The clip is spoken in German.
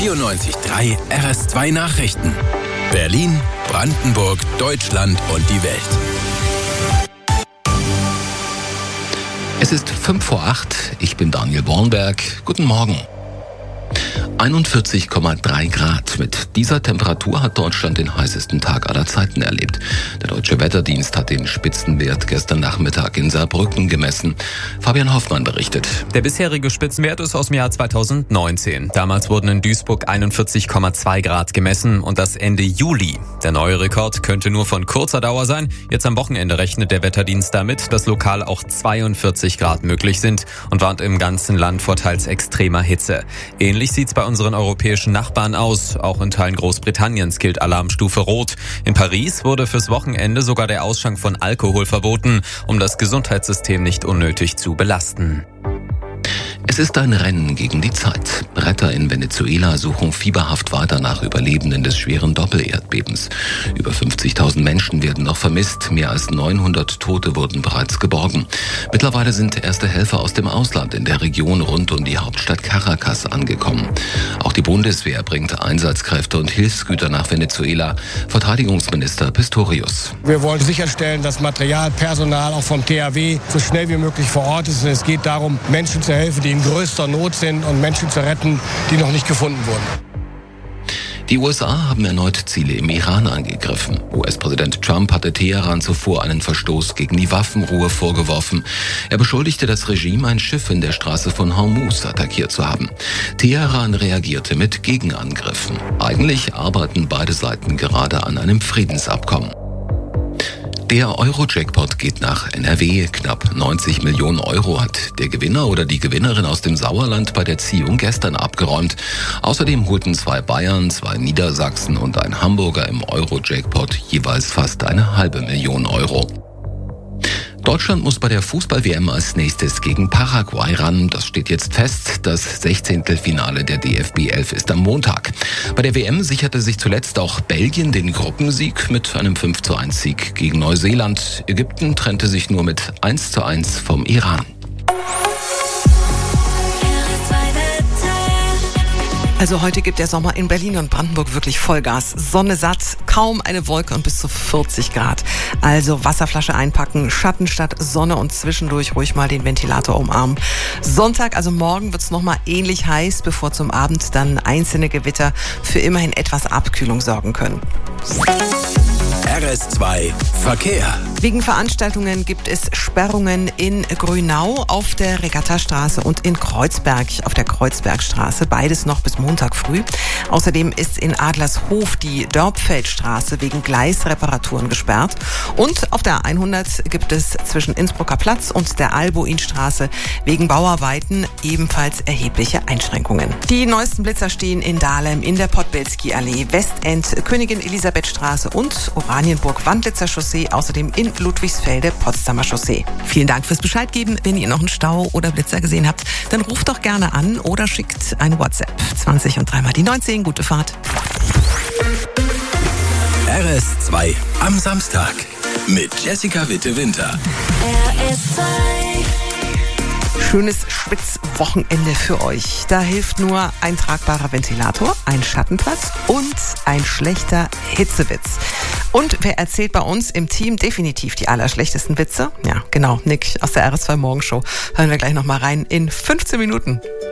94.3 RS2 Nachrichten. Berlin, Brandenburg, Deutschland und die Welt. Es ist 7:05. Ich bin Daniel Bornberg. Guten Morgen. 41,3 Grad. Mit dieser Temperatur hat Deutschland den heißesten Tag aller Zeiten erlebt. Der Deutsche Wetterdienst hat den Spitzenwert gestern Nachmittag in Saarbrücken gemessen. Fabian Hoffmann berichtet. Der bisherige Spitzenwert ist aus dem Jahr 2019. Damals wurden in Duisburg 41,2 Grad gemessen und das Ende Juli. Der neue Rekord könnte nur von kurzer Dauer sein. Jetzt am Wochenende rechnet der Wetterdienst damit, dass lokal auch 42 Grad möglich sind und warnt im ganzen Land vor teils extremer Hitze. Ähnlich sieht's bei unseren europäischen Nachbarn aus. Auch in Teilen Großbritanniens gilt Alarmstufe Rot. In Paris wurde fürs Wochenende sogar der Ausschank von Alkohol verboten, um das Gesundheitssystem nicht unnötig zu belasten. Es ist ein Rennen gegen die Zeit. Retter in Venezuela suchen fieberhaft weiter nach Überlebenden des schweren Doppelerdbebens. Über 50.000 Menschen werden noch vermisst. Mehr als 900 Tote wurden bereits geborgen. Mittlerweile sind erste Helfer aus dem Ausland in der Region rund um die Hauptstadt Caracas angekommen. Auch die Bundeswehr bringt Einsatzkräfte und Hilfsgüter nach Venezuela. Verteidigungsminister Pistorius. Wir wollen sicherstellen, dass Material, Personal auch vom THW so schnell wie möglich vor Ort ist. Es geht darum, Menschen zu helfen, die in größter Not sind und Menschen zu retten, die noch nicht gefunden wurden. Die USA haben erneut Ziele im Iran angegriffen. US-Präsident Trump hatte Teheran zuvor einen Verstoß gegen die Waffenruhe vorgeworfen. Er beschuldigte das Regime, ein Schiff in der Straße von Hormuz attackiert zu haben. Teheran reagierte mit Gegenangriffen. Eigentlich arbeiten beide Seiten gerade an einem Friedensabkommen. Der Euro-Jackpot geht nach NRW. Knapp 90 Millionen Euro hat der Gewinner oder die Gewinnerin aus dem Sauerland bei der Ziehung gestern abgeräumt. Außerdem holten 2 Bayern, 2 Niedersachsen und ein Hamburger im Euro-Jackpot jeweils fast 500.000 Euro. Deutschland muss bei der Fußball-WM als nächstes gegen Paraguay ran. Das steht jetzt fest. Das 16. Finale der DFB 11 ist am Montag. Bei der WM sicherte sich zuletzt auch Belgien den Gruppensieg mit einem 5:1-Sieg gegen Neuseeland. Ägypten trennte sich nur mit 1:1 vom Iran. Also heute gibt der Sommer in Berlin und Brandenburg wirklich Vollgas. Sonne satt, kaum eine Wolke und bis zu 40 Grad. Also Wasserflasche einpacken, Schatten statt Sonne und zwischendurch ruhig mal den Ventilator umarmen. Sonntag, also morgen, wird's nochmal ähnlich heiß, bevor zum Abend dann einzelne Gewitter für immerhin etwas Abkühlung sorgen können. RS2 Verkehr. Wegen Veranstaltungen gibt es Sperrungen in Grünau auf der Regattastraße und in Kreuzberg auf der Kreuzbergstraße. Beides noch bis Montag früh. Außerdem ist in Adlershof die Dörpfeldstraße wegen Gleisreparaturen gesperrt. Und auf der 100 gibt es zwischen Innsbrucker Platz und der Albuinstraße wegen Bauarbeiten ebenfalls erhebliche Einschränkungen. Die neuesten Blitzer stehen in Dahlem, in der Podbilski-Allee, Westend, Königin Elisabeth-Straße und Oranienburg-Wandlitzer Chaussee, außerdem in Ludwigsfelde, Potsdamer Chaussee. Vielen Dank fürs Bescheid geben. Wenn ihr noch einen Stau oder Blitzer gesehen habt, dann ruft doch gerne an oder schickt eine WhatsApp. 20 und 3 mal die 19. Gute Fahrt. RS2 am Samstag mit Jessica Witte-Winter. Schönes Schwitzwochenende für euch. Da hilft nur ein tragbarer Ventilator, ein Schattenplatz und ein schlechter Hitzewitz. Und wer erzählt bei uns im Team definitiv die allerschlechtesten Witze? Ja, genau, Nick aus der RS2 Morgenshow. Hören wir gleich nochmal rein in 15 Minuten.